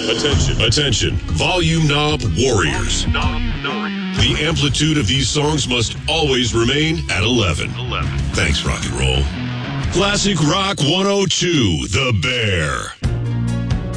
Attention. Volume knob warriors. The amplitude of these songs must always remain at 11. Thanks, rock and roll. Classic Rock 102, The Bear.